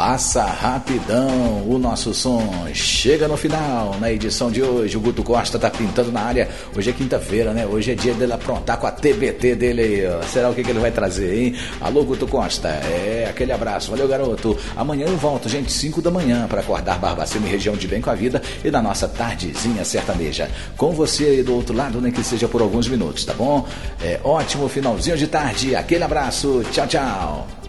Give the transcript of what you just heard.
Passa rapidão, o nosso som chega no final. Na edição de hoje, o Guto Costa tá pintando na área. Hoje é quinta-feira, né? Hoje é dia dele aprontar com a TBT dele aí, ó. Será o que ele vai trazer, hein? Alô, Guto Costa. Aquele abraço. Valeu, garoto. Amanhã eu volto, gente, 5 da manhã, para acordar Barbacena e região de Bem com a Vida e na nossa tardezinha sertaneja. Com você aí do outro lado, nem que seja por alguns minutos, tá bom? Ótimo finalzinho de tarde. Aquele abraço. Tchau, tchau.